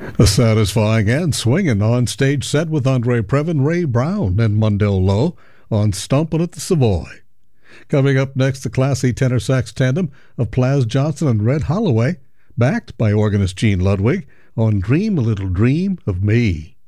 A satisfying and swinging on-stage set with Andre Previn, Ray Brown, and Mundell Lowe on Stompin' at the Savoy. Coming up next, the classy tenor sax tandem of Plas Johnson and Red Holloway, backed by organist Gene Ludwig on Dream a Little Dream of Me.